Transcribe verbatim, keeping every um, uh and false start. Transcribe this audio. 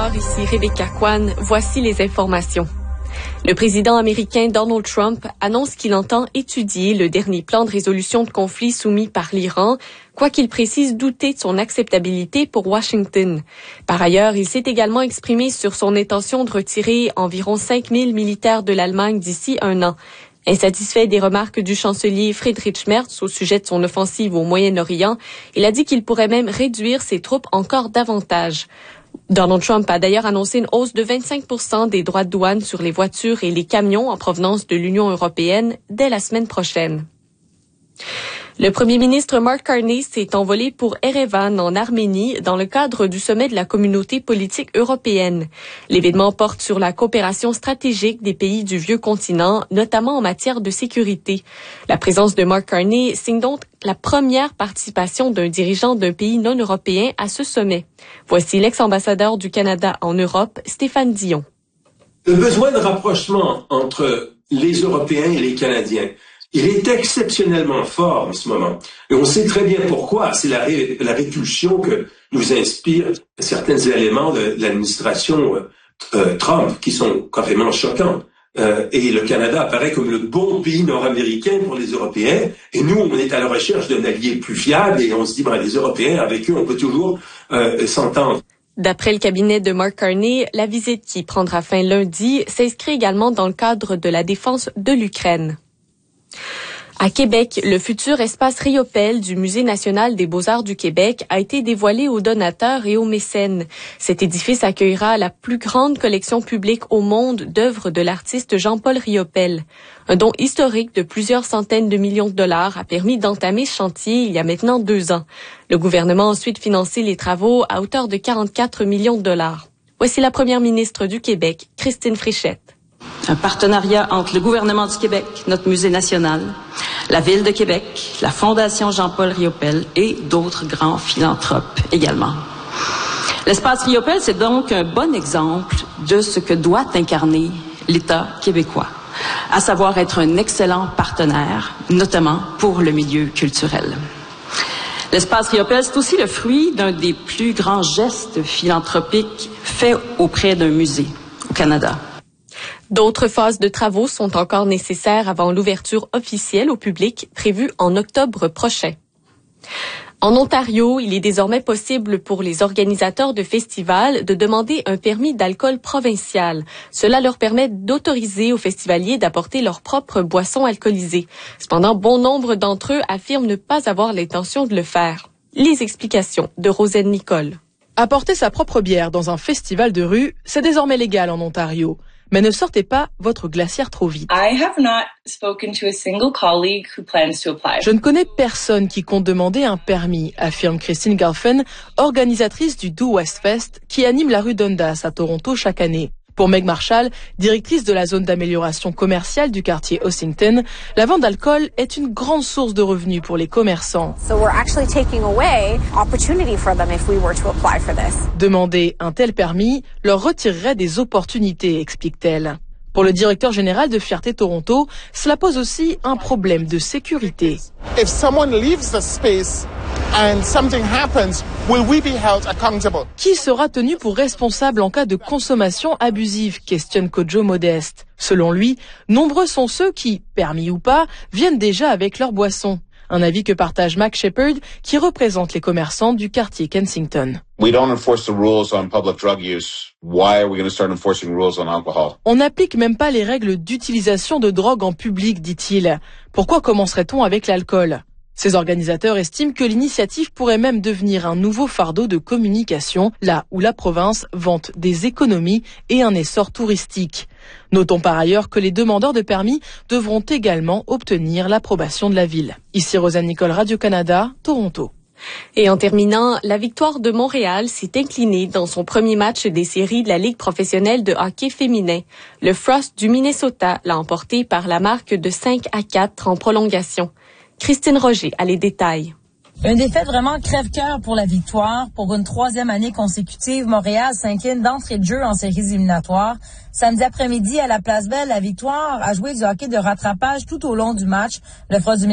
Bonsoir, ici Rebecca Kwan. Voici les informations. Le président américain Donald Trump annonce qu'il entend étudier le dernier plan de résolution de conflit soumis par l'Iran, quoiqu'il précise douter de son acceptabilité pour Washington. Par ailleurs, il s'est également exprimé sur son intention de retirer environ cinq mille militaires de l'Allemagne d'ici un an. Insatisfait des remarques du chancelier Friedrich Merz au sujet de son offensive au Moyen-Orient, il a dit qu'il pourrait même réduire ses troupes encore davantage. Donald Trump a d'ailleurs annoncé une hausse de vingt-cinq pour cent des droits de douane sur les voitures et les camions en provenance de l'Union européenne dès la semaine prochaine. Le premier ministre Mark Carney s'est envolé pour Erevan, en Arménie, dans le cadre du sommet de la communauté politique européenne. L'événement porte sur la coopération stratégique des pays du vieux continent, notamment en matière de sécurité. La présence de Mark Carney signe donc la première participation d'un dirigeant d'un pays non européen à ce sommet. Voici l'ex-ambassadeur du Canada en Europe, Stéphane Dion. Le besoin de rapprochement entre les Européens et les Canadiens, il est exceptionnellement fort en ce moment. Et on sait très bien pourquoi. C'est la, ré, la répulsion que nous inspirent certains éléments de, de l'administration euh, Trump qui sont carrément choquants. Euh, et le Canada apparaît comme le bon pays nord-américain pour les Européens. Et nous, on est à la recherche d'un allié plus fiable et on se dit, ben, les Européens, avec eux, on peut toujours euh, s'entendre. D'après le cabinet de Mark Carney, la visite qui prendra fin lundi s'inscrit également dans le cadre de la défense de l'Ukraine. À Québec, le futur espace Riopelle du Musée national des beaux-arts du Québec a été dévoilé aux donateurs et aux mécènes. Cet édifice accueillera la plus grande collection publique au monde d'œuvres de l'artiste Jean-Paul Riopelle. Un don historique de plusieurs centaines de millions de dollars a permis d'entamer ce chantier il y a maintenant deux ans. Le gouvernement a ensuite financé les travaux à hauteur de quarante-quatre millions de dollars. Voici la première ministre du Québec, Christine Fréchette. Un partenariat entre le gouvernement du Québec, notre musée national, la Ville de Québec, la Fondation Jean-Paul Riopelle et d'autres grands philanthropes également. L'espace Riopelle, c'est donc un bon exemple de ce que doit incarner l'État québécois, à savoir être un excellent partenaire, notamment pour le milieu culturel. L'espace Riopelle, c'est aussi le fruit d'un des plus grands gestes philanthropiques faits auprès d'un musée au Canada. D'autres phases de travaux sont encore nécessaires avant l'ouverture officielle au public prévue en octobre prochain. En Ontario, il est désormais possible pour les organisateurs de festivals de demander un permis d'alcool provincial. Cela leur permet d'autoriser aux festivaliers d'apporter leurs propres boissons alcoolisées. Cependant, bon nombre d'entre eux affirment ne pas avoir l'intention de le faire. Les explications de Rosanne Nicole. Apporter sa propre bière dans un festival de rue, c'est désormais légal en Ontario. Mais ne sortez pas votre glacière trop vite. I have not spoken to a single colleague who plans to apply. Je ne connais personne qui compte demander un permis, affirme Christine Galfen, organisatrice du Do West Fest, qui anime la rue Dundas à Toronto chaque année. Pour Meg Marshall, directrice de la zone d'amélioration commerciale du quartier Ossington, la vente d'alcool est une grande source de revenus pour les commerçants. So we're actually taking away opportunity for them if we were to apply for this. Demander un tel permis leur retirerait des opportunités, explique-t-elle. Pour le directeur général de Fierté Toronto, cela pose aussi un problème de sécurité. If someone leaves the space and something happens, will we be held accountable? Qui sera tenu pour responsable en cas de consommation abusive, questionne Kojo Modeste. Selon lui, nombreux sont ceux qui, permis ou pas, viennent déjà avec leur boisson. Un avis que partage Mac Shepard, qui représente les commerçants du quartier Kensington. We don't enforce the rules on public drug use. Why are we going to start enforcing rules on alcohol? On n'applique même pas les règles d'utilisation de drogue en public, dit-il. Pourquoi commencerait-on avec l'alcool? Ces organisateurs estiment que l'initiative pourrait même devenir un nouveau fardeau de communication, là où la province vante des économies et un essor touristique. Notons par ailleurs que les demandeurs de permis devront également obtenir l'approbation de la ville. Ici Rosanne Nicole, Radio-Canada, Toronto. Et en terminant, la victoire de Montréal s'est inclinée dans son premier match des séries de la Ligue professionnelle de hockey féminin. Le Frost du Minnesota l'a emporté par la marque de cinq à quatre en prolongation. Christine Roger a les détails. Une défaite vraiment crève-cœur pour la victoire. Pour une troisième année consécutive, Montréal s'incline d'entrée de jeu en séries éliminatoires. Samedi après-midi, à la Place Belle, la victoire a joué du hockey de rattrapage tout au long du match. Le Frost du